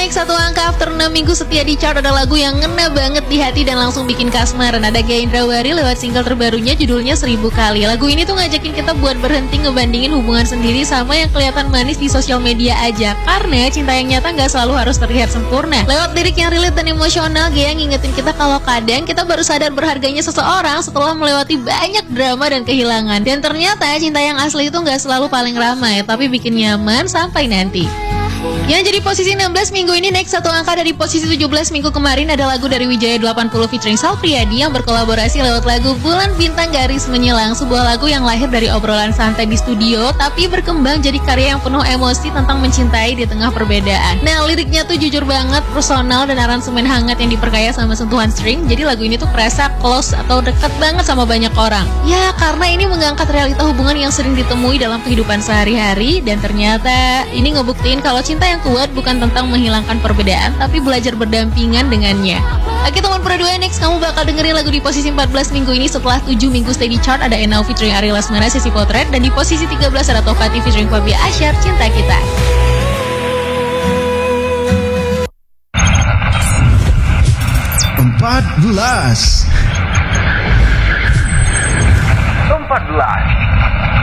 naik satu angka after 6 minggu setia di chart. Ada lagu yang ngena banget di hati dan langsung bikin kasmaran. Ada Gaya Indrawari lewat single terbarunya judulnya 1000 Kali. Lagu ini tuh ngajakin kita buat berhenti ngebandingin hubungan sendiri sama yang kelihatan manis di sosial media aja. Karena cinta yang nyata gak selalu harus terlihat sempurna. Lewat lirik yang relate dan emosional, Gaya ngingetin kita kalau kadang kita baru sadar berharganya seseorang setelah melewati banyak drama dan kehilangan. Dan ternyata cinta yang asli itu gak selalu paling ramai, tapi bikin nyaman sampai nanti. Yang jadi posisi 16 minggu ini naik satu angka dari posisi 17 minggu kemarin. Ada lagu dari Wijaya 80 featuring Sal Priadi yang berkolaborasi lewat lagu Bulan Bintang Garis Menyilang. Sebuah lagu yang lahir dari obrolan santai di studio, tapi berkembang jadi karya yang penuh emosi tentang mencintai di tengah perbedaan. Nah, liriknya tuh jujur banget, personal, dan aransemen hangat yang diperkaya sama sentuhan string. Jadi lagu ini tuh kerasa close atau dekat banget sama banyak orang. Ya, karena ini mengangkat realita hubungan yang sering ditemui dalam kehidupan sehari-hari. Dan ternyata ini ngebuktiin kalau cinta yang kuat bukan tentang menghilangkan perbedaan, tapi belajar berdampingan dengannya. Oke teman Pro 2, next kamu bakal dengerin lagu di posisi 14 minggu ini setelah 7 minggu stay di chart. Ada Enau featuring Ari Lesmana, Sesi Potret. Dan di posisi 13 ada Tofati featuring Fabia Asyar, Cinta Kita. 14.